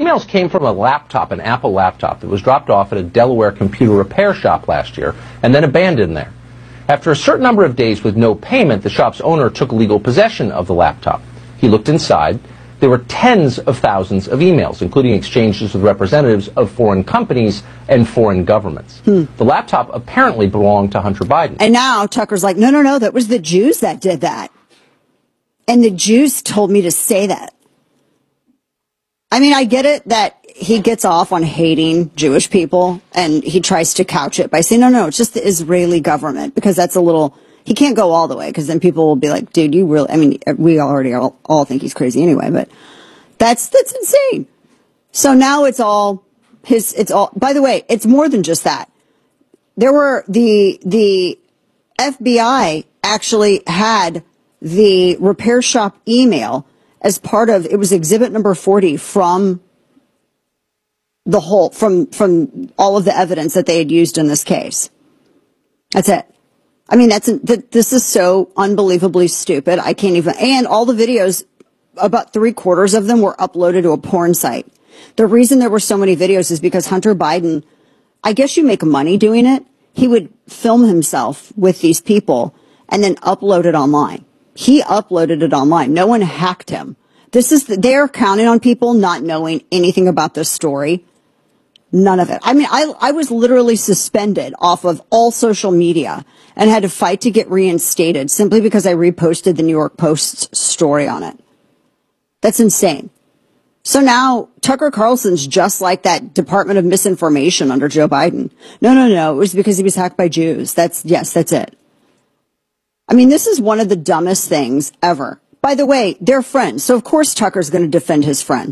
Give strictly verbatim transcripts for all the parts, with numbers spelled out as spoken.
emails came from a laptop, an Apple laptop, that was dropped off at a Delaware computer repair shop last year and then abandoned there. After a certain number of days with no payment, the shop's owner took legal possession of the laptop. He looked inside. There were tens of thousands of emails, including exchanges with representatives of foreign companies and foreign governments. Hmm. The laptop apparently belonged to Hunter Biden. And now Tucker's like, no, no, no, that was the Jews that did that. And the Jews told me to say that. I mean, I get it that he gets off on hating Jewish people, and he tries to couch it by saying, no, no, it's just the Israeli government, because that's a little... He can't go all the way, because then people will be like, dude, you really, I mean, we already all, all think he's crazy anyway, but that's, that's insane. So now it's all his, it's all, by the way, it's more than just that. There were the, the F B I actually had the repair shop email as part of, it was exhibit number forty from the whole, from, from all of the evidence that they had used in this case. That's it. I mean, that's, this is so unbelievably stupid. I can't even, and all the videos, about three quarters of them were uploaded to a porn site. The reason there were so many videos is because Hunter Biden, I guess you make money doing it. He would film himself with these people and then upload it online. He uploaded it online. No one hacked him. This is, they're counting on people not knowing anything about this story. None of it. I mean, I, I was literally suspended off of all social media and had to fight to get reinstated simply because I reposted the New York Post's story on it. That's insane. So now Tucker Carlson's just like that Department of Misinformation under Joe Biden. No, no, no. It was because he was hacked by Jews. That's, yes, that's it. I mean, this is one of the dumbest things ever. By the way, they're friends. So of course Tucker's going to defend his friend.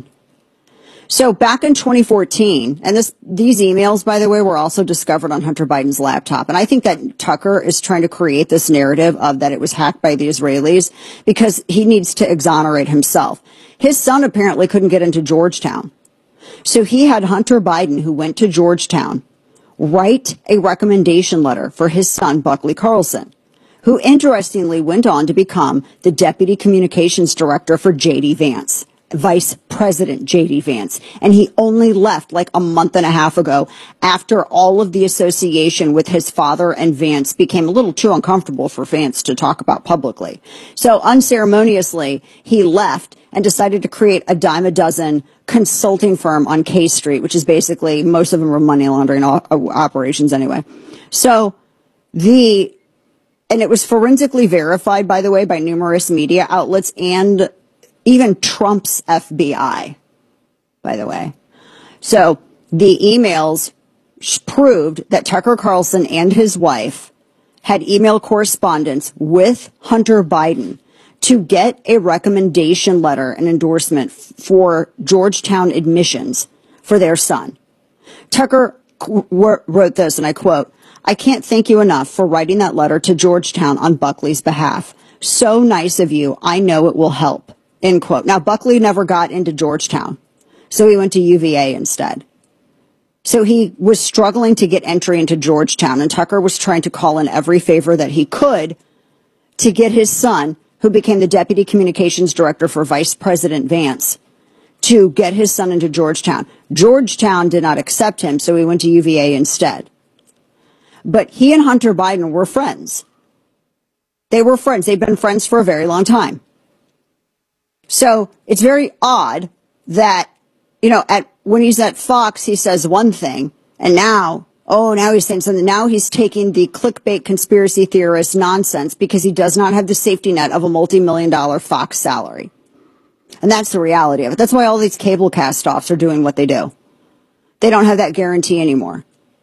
So back in twenty fourteen, and this, these emails, by the way, were also discovered on Hunter Biden's laptop. And I think that Tucker is trying to create this narrative of that it was hacked by the Israelis because he needs to exonerate himself. His son apparently couldn't get into Georgetown. So he had Hunter Biden, who went to Georgetown, write a recommendation letter for his son, Buckley Carlson, who interestingly went on to become the deputy communications director for J D Vance. Vice President J D Vance. And he only left like a month and a half ago after all of the association with his father and Vance became a little too uncomfortable for Vance to talk about publicly. So unceremoniously, he left and decided to create a dime a dozen consulting firm on K Street, which is basically, most of them are money laundering operations anyway. So the, and it was forensically verified, by the way, by numerous media outlets and even Trump's F B I, by the way. So the emails proved that Tucker Carlson and his wife had email correspondence with Hunter Biden to get a recommendation letter, an endorsement for Georgetown admissions for their son. Tucker wrote this, and I quote, "I can't thank you enough for writing that letter to Georgetown on Buckley's behalf. So nice of you. I know it will help." End quote. Now, Buckley never got into Georgetown, so he went to U V A instead. So he was struggling to get entry into Georgetown, and Tucker was trying to call in every favor that he could to get his son, who became the deputy communications director for Vice President Vance, to get his son into Georgetown. Georgetown did not accept him, so he went to U V A instead. But he and Hunter Biden were friends. They were friends. They've been friends for a very long time. So it's very odd that, you know, at when he's at Fox, he says one thing, and now, oh, now he's saying something. Now he's taking the clickbait conspiracy theorist nonsense because he does not have the safety net of a multi-million dollar Fox salary. And that's the reality of it. That's why all these cable cast-offs are doing what they do. They don't have that guarantee anymore.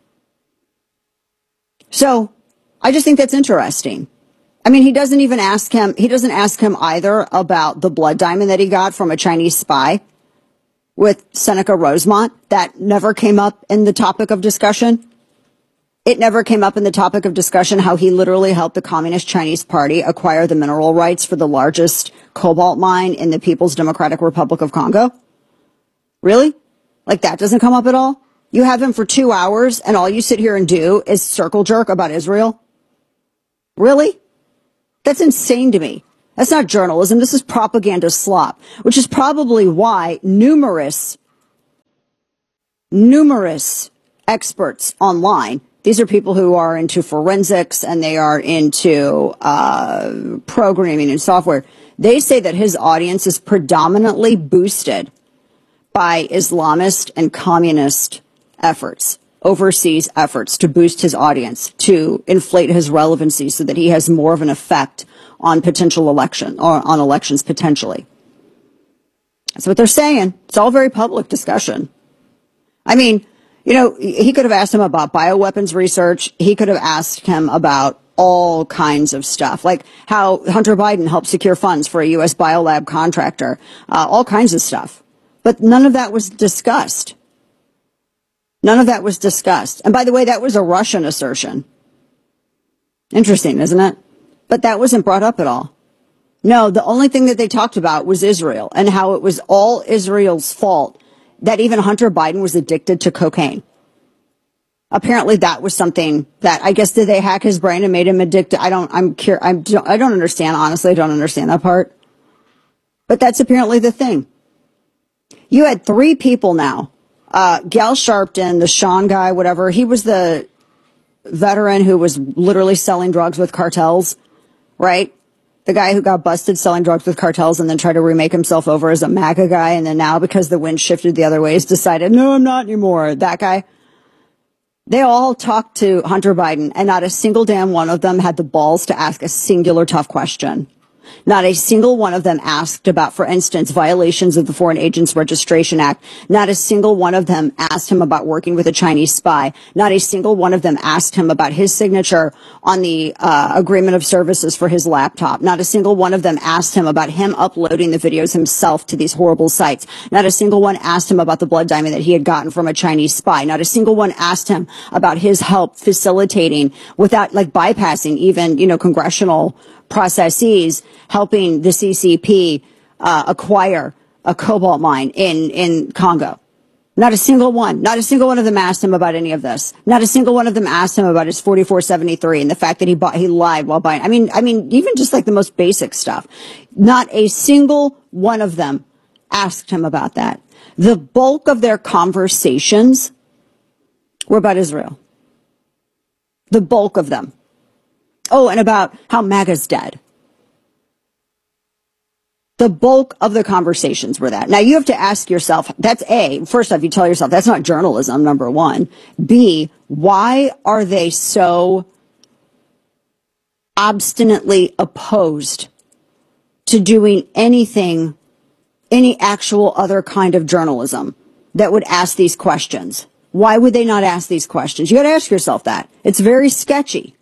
So I just think that's interesting. I mean, he doesn't even ask him, he doesn't ask him either about the blood diamond that he got from a Chinese spy with Seneca Rosemont. That never came up in the topic of discussion. It never came up in the topic of discussion how he literally helped the Communist Chinese Party acquire the mineral rights for the largest cobalt mine in the People's Democratic Republic of Congo. Really? Like that doesn't come up at all? You have him for two hours and all you sit here and do is circle jerk about Israel? Really? That's insane to me. That's not journalism. This is propaganda slop, which is probably why numerous numerous experts online. These are people who are into forensics and they are into uh, programming and software. They say that his audience is predominantly boosted by Islamist and communist efforts, overseas efforts to boost his audience, to inflate his relevancy so that he has more of an effect on potential election or on elections potentially. That's what they're saying. It's all very public discussion. I mean, you know, he could have asked him about bioweapons research. He could have asked him about all kinds of stuff, like how Hunter Biden helped secure funds for a U S biolab contractor, uh, all kinds of stuff. But none of that was discussed. None of that was discussed. And by the way, that was a Russian assertion. Interesting, isn't it? But that wasn't brought up at all. No, the only thing that they talked about was Israel and how it was all Israel's fault that even Hunter Biden was addicted to cocaine. Apparently that was something that, I guess, did they hack his brain and made him addicted? I don't, I'm curious. I don't, I don't understand. Honestly, I don't understand that part. But that's apparently the thing. You had three people now. Uh, Gal Sharpton, the Sean guy, whatever. He was the veteran who was literally selling drugs with cartels, right? The guy who got busted selling drugs with cartels and then tried to remake himself over as a MAGA guy. And then now, because the wind shifted the other way, has decided, no, I'm not anymore. That guy. They all talked to Hunter Biden, and not a single damn one of them had the balls to ask a singular tough question. Not a single one of them asked about, for instance, violations of the Foreign Agents Registration Act. Not a single one of them asked him about working with a Chinese spy. Not a single one of them asked him about his signature on the uh, agreement of services for his laptop. Not a single one of them asked him about him uploading the videos himself to these horrible sites. Not a single one asked him about the blood diamond that he had gotten from a Chinese spy. Not a single one asked him about his help facilitating, without like bypassing even, you know, congressional processes, helping the C C P uh, acquire a cobalt mine in, in Congo. Not a single one. Not a single one of them asked him about any of this. Not a single one of them asked him about his forty-four seventy-three and the fact that he bought, he lied while buying. I mean, I mean, even just like the most basic stuff. Not a single one of them asked him about that. The bulk of their conversations were about Israel. The bulk of them. Oh, and about how MAGA's dead. The bulk of the conversations were that. Now, you have to ask yourself, that's A, first off, you tell yourself, that's not journalism, number one. B, why are they so obstinately opposed to doing anything, any actual other kind of journalism that would ask these questions? Why would they not ask these questions? You got to ask yourself that. It's very sketchy.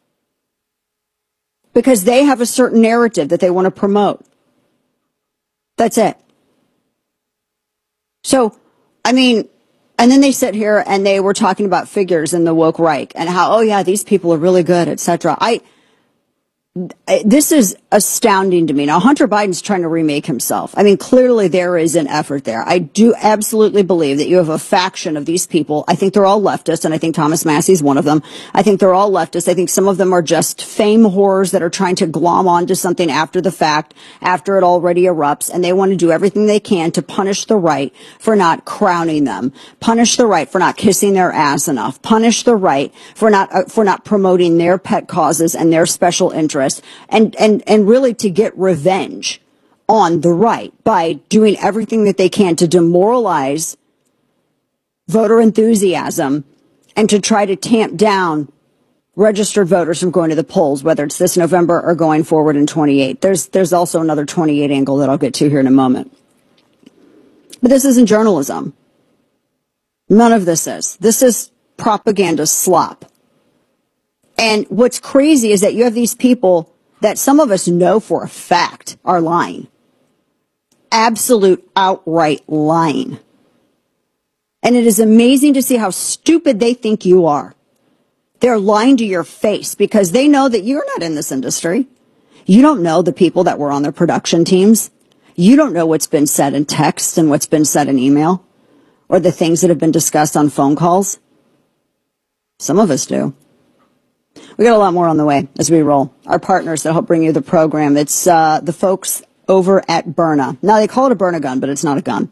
Because they have a certain narrative that they want to promote. That's it. So, I mean, and then they sit here and they were talking about figures in the woke right and how, oh yeah, these people are really good, et cetera. I, this is astounding to me. Now, Hunter Biden's trying to remake himself. I mean, clearly there is an effort there. I do absolutely believe that you have a faction of these people. I think they're all leftists, and I think Thomas Massey's one of them. I think they're all leftists. I think some of them are just fame whores that are trying to glom onto something after the fact, after it already erupts, and they want to do everything they can to punish the right for not crowning them, punish the right for not kissing their ass enough, punish the right for not uh, for not promoting their pet causes and their special interests. And, and, and really to get revenge on the right by doing everything that they can to demoralize voter enthusiasm and to try to tamp down registered voters from going to the polls, whether it's this November or going forward in twenty-eight. There's, there's also another twenty-eight angle that I'll get to here in a moment. But this isn't journalism. None of this is. This is propaganda slop. And what's crazy is that you have these people that some of us know for a fact are lying. Absolute outright lying. And it is amazing to see how stupid they think you are. They're lying to your face because they know that you're not in this industry. You don't know the people that were on their production teams. You don't know what's been said in text and what's been said in email or the things that have been discussed on phone calls. Some of us do. We got a lot more on the way as we roll. Our partners that help bring you the program. It's uh, the folks over at Byrna. Now, they call it a Byrna gun, but it's not a gun.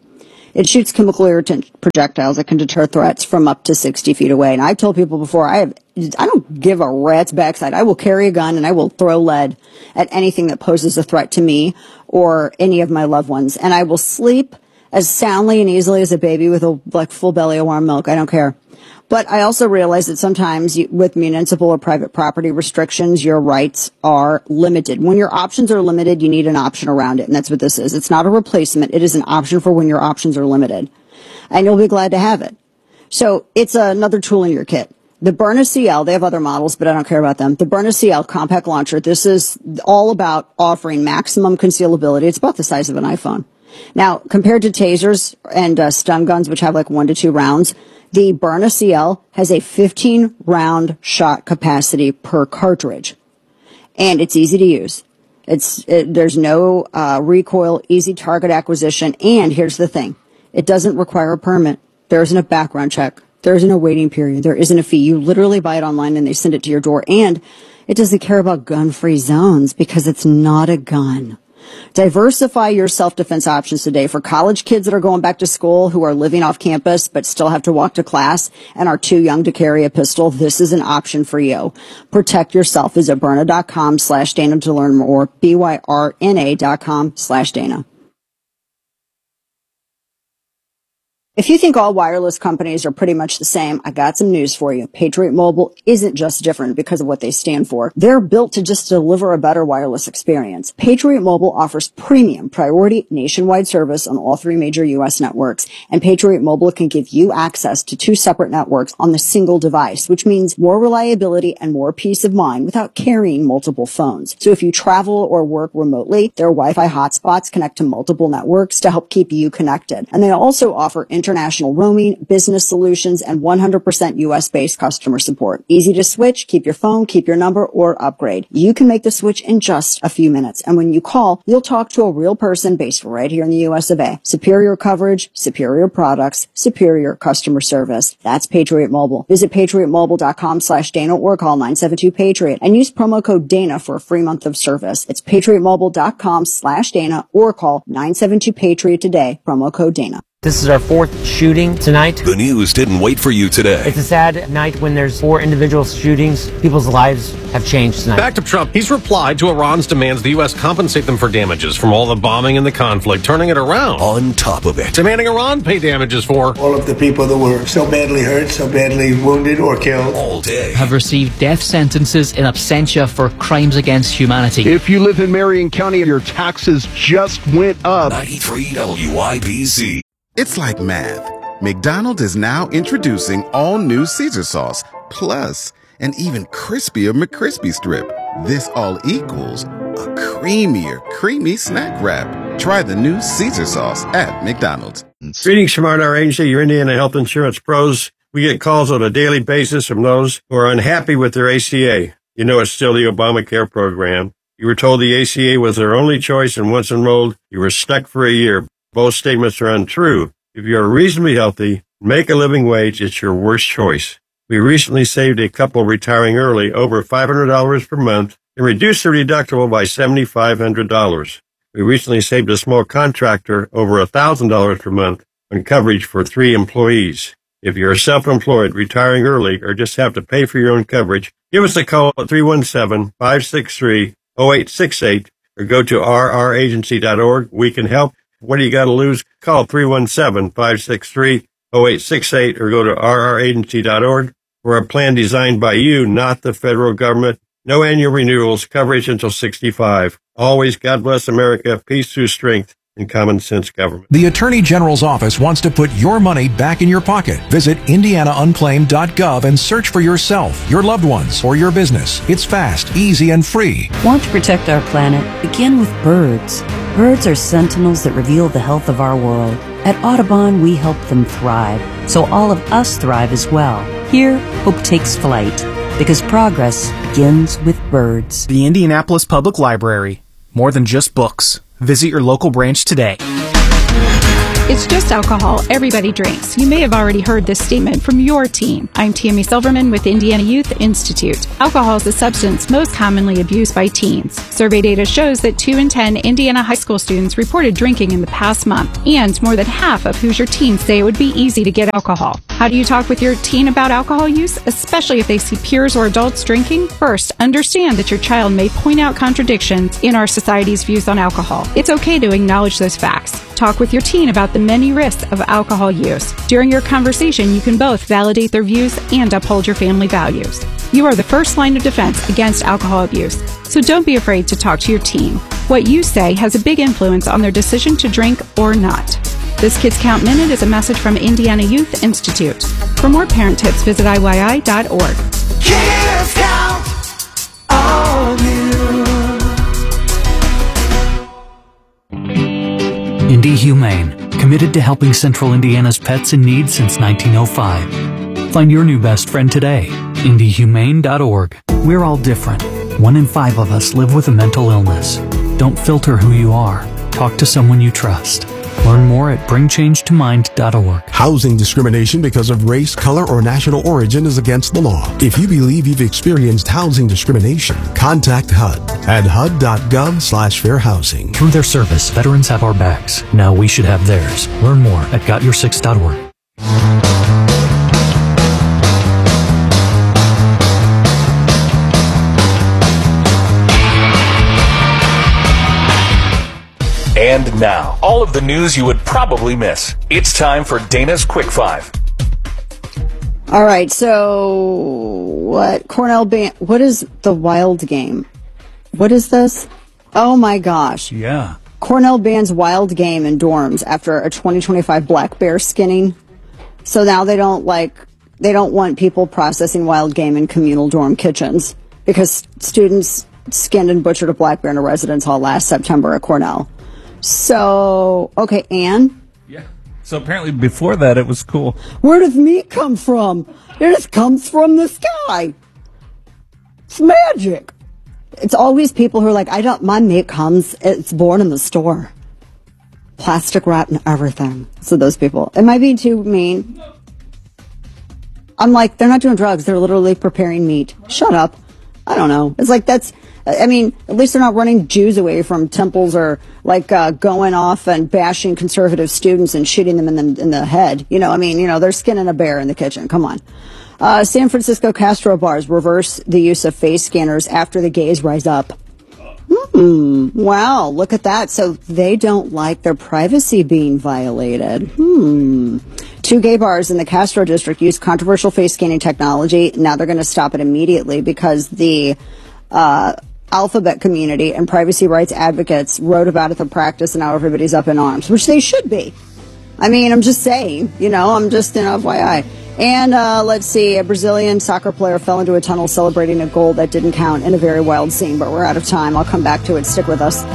It shoots chemical irritant projectiles that can deter threats from up to sixty feet away. And I've told people before, I have, I don't give a rat's backside. I will carry a gun and I will throw lead at anything that poses a threat to me or any of my loved ones. And I will sleep as soundly and easily as a baby with a like full belly of warm milk. I don't care. But I also realize that sometimes you, with municipal or private property restrictions, your rights are limited. When your options are limited, you need an option around it. And that's what this is. It's not a replacement. It is an option for when your options are limited. And you'll be glad to have it. So it's another tool in your kit. The Byrna C L, they have other models, but I don't care about them. The Byrna C L compact launcher, this is all about offering maximum concealability. It's about the size of an iPhone. Now, compared to tasers and uh, stun guns, which have like one to two rounds, the Byrna C L has a fifteen round shot capacity per cartridge, and it's easy to use. It's it, there's no uh, recoil, easy target acquisition, and here's the thing: it doesn't require a permit. There isn't a background check. There isn't a waiting period. There isn't a fee. You literally buy it online and they send it to your door, and it doesn't care about gun-free zones because it's not a gun. Diversify your self-defense options today for college kids that are going back to school who are living off campus but still have to walk to class and are too young to carry a pistol. This is an option for you. Protect yourself. Visit Byrna.com slash Dana to learn more. B Y R N A dot com slash Dana. If you think all wireless companies are pretty much the same, I got some news for you. Patriot Mobile isn't just different because of what they stand for. They're built to just deliver a better wireless experience. Patriot Mobile offers premium priority nationwide service on all three major U S networks, and Patriot Mobile can give you access to two separate networks on the single device, which means more reliability and more peace of mind without carrying multiple phones. So if you travel or work remotely, their Wi-Fi hotspots connect to multiple networks to help keep you connected. And they also offer international roaming, business solutions, and one hundred percent U S-based customer support. Easy to switch, keep your phone, keep your number, or upgrade. You can make the switch in just a few minutes. And when you call, you'll talk to a real person based right here in the U S of A. Superior coverage, superior products, superior customer service. That's Patriot Mobile. Visit patriotmobile.com slash Dana or call nine seven two Patriot and use promo code Dana for a free month of service. It's patriotmobile.com slash Dana or call nine seven two Patriot today, promo code Dana. This is our fourth shooting tonight. The news didn't wait for you today. It's a sad night when there's four individual shootings. People's lives have changed tonight. Back to Trump. He's replied to Iran's demands the U S compensate them for damages from all the bombing and the conflict, turning it around. On top of it, demanding Iran pay damages for all of the people that were so badly hurt, so badly wounded or killed. All day. Have received death sentences in absentia for crimes against humanity. If you live in Marion County, your taxes just went up. ninety-three W I B C. It's like math. McDonald's is now introducing all new Caesar sauce, plus an even crispier McCrispy strip. This all equals a creamier, creamy snack wrap. Try the new Caesar sauce at McDonald's. Greetings from our agency, your Indiana Health Insurance Pros. We get calls on a daily basis from those who are unhappy with their A C A. You know it's still the Obamacare program. You were told the A C A was their only choice, and once enrolled, you were stuck for a year. Both statements are untrue. If you are reasonably healthy, make a living wage, it's your worst choice. We recently saved a couple retiring early over five hundred dollars per month and reduced their deductible by seven thousand five hundred dollars. We recently saved a small contractor over one thousand dollars per month on coverage for three employees. If you're self-employed, retiring early, or just have to pay for your own coverage, give us a call at three one seven, five six three, zero eight six eight or go to r r agency dot org. We can help. What do you got to lose? Call three one seven, five six three, zero eight six eight or go to r r agency dot org for a plan designed by you, not the federal government. No annual renewals, coverage until sixty-five. Always God bless America, peace through strength, and common sense government. The Attorney General's office wants to put your money back in your pocket. Visit indiana unclaimed dot gov and search for yourself, your loved ones, or your business. It's fast, easy, and free. Want to protect our planet? Begin with birds. Birds are sentinels that reveal the health of our world. At Audubon, we help them thrive, so all of us thrive as well. Here, hope takes flight, because progress begins with birds. The Indianapolis Public Library. More than just books. Visit your local branch today. It's just alcohol. Everybody drinks. You may have already heard this statement from your teen. I'm Tammy Silverman with Indiana Youth Institute. Alcohol is the substance most commonly abused by teens. Survey data shows that two in ten Indiana high school students reported drinking in the past month, and more than half of Hoosier teens say it would be easy to get alcohol. How do you talk with your teen about alcohol use, especially if they see peers or adults drinking? First, understand that your child may point out contradictions in our society's views on alcohol. It's okay to acknowledge those facts. Talk with your teen about the many risks of alcohol use. During your conversation, you can both validate their views and uphold your family values. You are the first line of defense against alcohol abuse, so don't be afraid to talk to your teen. What you say has a big influence on their decision to drink or not. This Kids Count Minute is a message from Indiana Youth Institute. For more parent tips, visit I Y I dot org. Kids Count on you. Indy Humane, committed to helping Central Indiana's pets in need since nineteen oh five. Find your new best friend today, indy humane dot org. We're all different. One in five of us live with a mental illness. Don't filter who you are. Talk to someone you trust. Learn more at bring change to mind dot org. Housing discrimination because of race, color, or national origin is against the law. If you believe you've experienced housing discrimination, contact H U D at H U D dot gov slash fair housing. Through their service, veterans have our backs. Now we should have theirs. Learn more at got your six dot org. And now, all of the news you would probably miss. It's time for Dana's Quick Five. All right, so what? Cornell ban. What is the wild game? What is this? Oh my gosh. Yeah. Cornell bans wild game in dorms after a twenty twenty-five black bear skinning. So now they don't like, they don't want people processing wild game in communal dorm kitchens because students skinned and butchered a black bear in a residence hall last September at Cornell. So, okay, Anne? Yeah. So apparently before that it was cool. Where does meat come from? It just comes from the sky. It's magic. It's always people who are like, I don't, my meat comes, it's born in the store. Plastic wrap and everything. So those people. Am I being too mean? I'm like, they're not doing drugs. They're literally preparing meat. Shut up. I don't know. It's like, that's, I mean, at least they're not running Jews away from temples or like uh, going off and bashing conservative students and shooting them in the, in the head. You know, I mean, you know, they're skinning a bear in the kitchen. Come on. Uh, San Francisco Castro bars reverse the use of face scanners after the gays rise up. Hmm. Wow. Look at that. So they don't like their privacy being violated. Hmm. Two gay bars in the Castro district use controversial face scanning technology. Now they're going to stop it immediately because the uh, alphabet community and privacy rights advocates wrote about it, the practice, and now everybody's up in arms, which they should be. I mean, I'm just saying, you know, I'm just an F Y I. And uh, let's see, a Brazilian soccer player fell into a tunnel celebrating a goal that didn't count in a very wild scene, but we're out of time. I'll come back to it. Stick with us.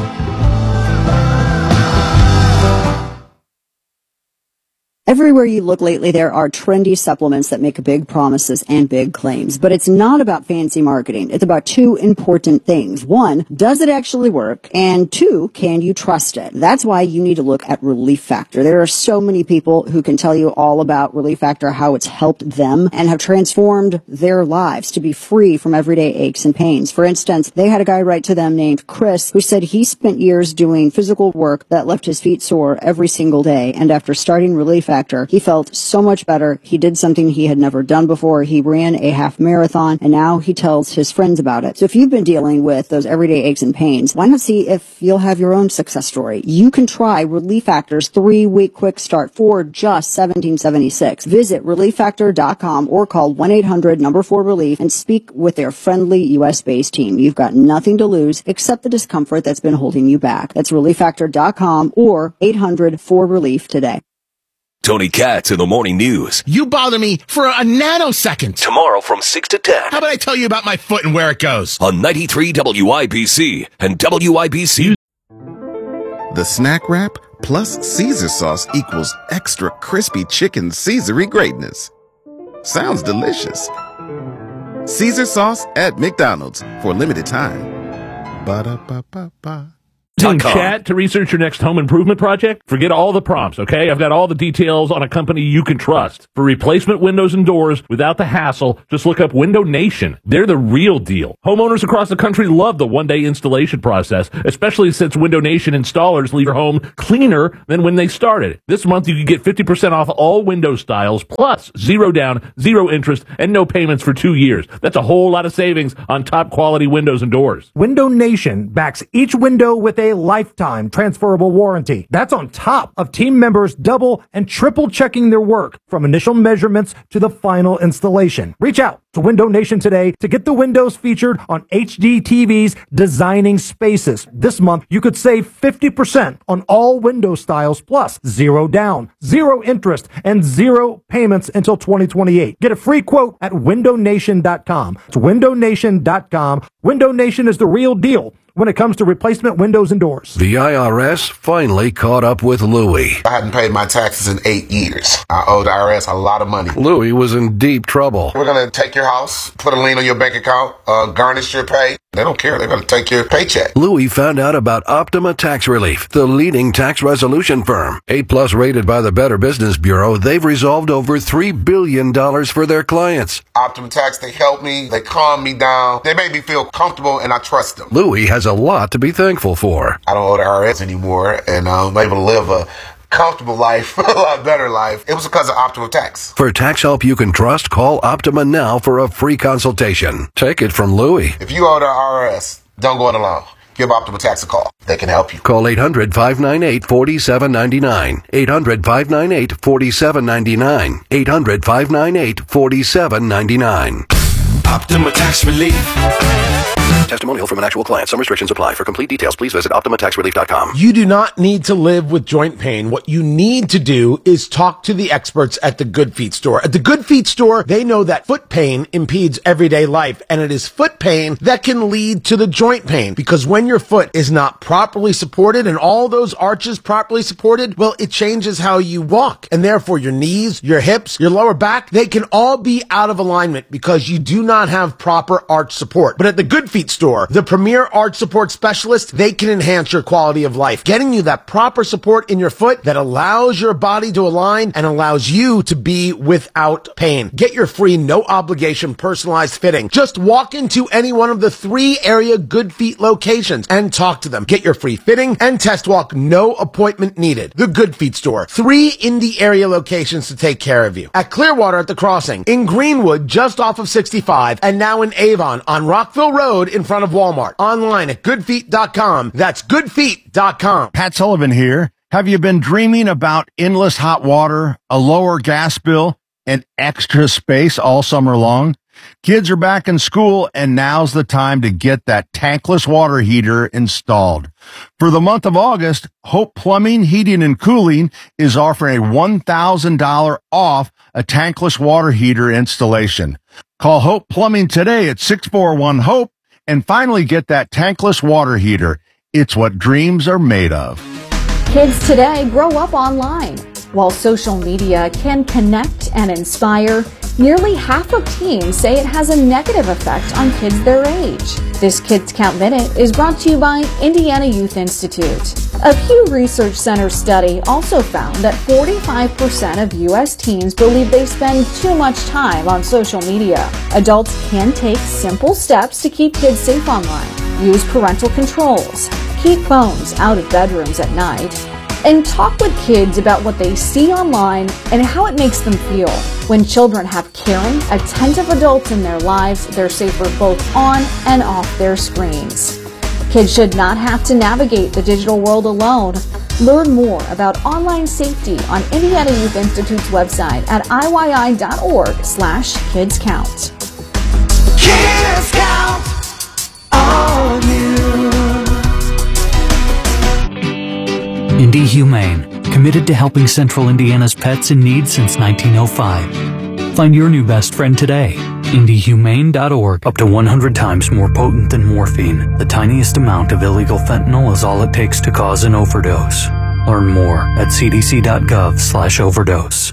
Everywhere you look lately, there are trendy supplements that make big promises and big claims. But it's not about fancy marketing. It's about two important things. One, does it actually work? And two, can you trust it? That's why you need to look at Relief Factor. There are so many people who can tell you all about Relief Factor, how it's helped them and have transformed their lives to be free from everyday aches and pains. For instance, they had a guy write to them named Chris who said he spent years doing physical work that left his feet sore every single day. And after starting Relief Factor, he felt so much better. He did something he had never done before. He ran a half marathon, and now he tells his friends about it. So if you've been dealing with those everyday aches and pains, why not see if you'll have your own success story? You can try Relief Factor's three-week quick start for just seventeen seventy-six. Visit relief factor dot com or call one eight hundred number four relief and speak with their friendly U S-based team. You've got nothing to lose except the discomfort that's been holding you back. That's relief factor dot com or eight hundred four relief today. Tony Katz in the Morning News. You bother me for a nanosecond. Tomorrow from six to ten. How about I tell you about my foot and where it goes? On ninety-three W I B C and W I B C. The snack wrap plus Caesar sauce equals extra crispy chicken Caesar-y greatness. Sounds delicious. Caesar sauce at McDonald's for a limited time. Ba-da-ba-ba-ba. Using chat to research your next home improvement project? Forget all the prompts, okay? I've got all the details on a company you can trust. For replacement windows and doors without the hassle, just look up Window Nation. They're the real deal. Homeowners across the country love the one-day installation process, especially since Window Nation installers leave your home cleaner than when they started. This month, you can get fifty percent off all window styles, plus zero down, zero interest, and no payments for two years. That's a whole lot of savings on top-quality windows and doors. Window Nation backs each window with a lifetime transferable warranty. That's on top of team members double and triple checking their work from initial measurements to the final installation. Reach out to Window Nation today to get the windows featured on H G T V's Designing Spaces. This month, you could save fifty percent on all window styles, plus zero down, zero interest, and zero payments until twenty twenty-eight. Get a free quote at window nation dot com. It's window nation dot com. Window Nation is the real deal when it comes to replacement windows and doors. The I R S finally caught up with Louie. I hadn't paid my taxes in eight years. I owe the I R S a lot of money. Louie was in deep trouble. We're going to take your house, put a lien on your bank account, uh, garnish your pay. They don't care. They're going to take your paycheck. Louie found out about Optima Tax Relief, the leading tax resolution firm. A plus rated by the Better Business Bureau, they've resolved over three billion dollars for their clients. Optima Tax, they help me. They calm me down. They make me feel comfortable, and I trust them. Louie has a lot to be thankful for. I don't owe the I R S anymore, and I'm able to live a comfortable life, a lot better life. It was because of Optima Tax. For tax help you can trust, call Optima now for a free consultation. Take it from Louie. If you owe the I R S, don't go it alone. Give Optima Tax a call. They can help you. Call eight hundred, five nine eight, four seven nine nine. eight hundred, five nine eight, four seven nine nine. eight hundred, five nine eight, four seven nine nine. Optima Tax Relief. Testimonial from an actual client. Some restrictions apply. For complete details, please visit optima tax relief dot com. You do not need to live with joint pain. What you need to do is talk to the experts at the Good Feet store. At the Good Feet store, they know that foot pain impedes everyday life, and it is foot pain that can lead to the joint pain. Because when your foot is not properly supported and all those arches properly supported, well, it changes how you walk. And therefore, your knees, your hips, your lower back, they can all be out of alignment because you do not have proper arch support. But at the Good Feet store, the premier arch support specialists, they can enhance your quality of life, getting you that proper support in your foot that allows your body to align and allows you to be without pain. Get your free, no obligation, personalized fitting. Just walk into any one of the three area Good Feet locations and talk to them. Get your free fitting and test walk, no appointment needed. The Good Feet store, three Indy area locations to take care of you. At Clearwater at the Crossing, in Greenwood just off of sixty-five, and now in Avon on Rockville Road in front of Walmart. Online at good feet dot com. That's good feet dot com. Pat Sullivan here. Have you been dreaming about endless hot water, a lower gas bill, and extra space all summer long? Kids are back in school, and now's the time to get that tankless water heater installed. For the month of August, Hope Plumbing, Heating, and Cooling is offering a one thousand dollars off a tankless water heater installation. Call Hope Plumbing today at six four one HOPE and finally get that tankless water heater. It's what dreams are made of. Kids today grow up online. While social media can connect and inspire, nearly half of teens say it has a negative effect on kids their age. This Kids Count Minute is brought to you by Indiana Youth Institute. A Pew Research Center study also found that forty-five percent of U S teens believe they spend too much time on social media. Adults can take simple steps to keep kids safe online. Use parental controls, keep phones out of bedrooms at night, and talk with kids about what they see online and how it makes them feel. When children have caring, attentive adults in their lives, they're safer both on and off their screens. Kids should not have to navigate the digital world alone. Learn more about online safety on Indiana Youth Institute's website at I Y I dot org slash kids count. Kids Count on you. Indy Humane, committed to helping Central Indiana's pets in need since nineteen oh five. Find your new best friend today. Indy Humane dot org. Up to one hundred times more potent than morphine, the tiniest amount of illegal fentanyl is all it takes to cause an overdose. Learn more at C D C dot gov slash overdose.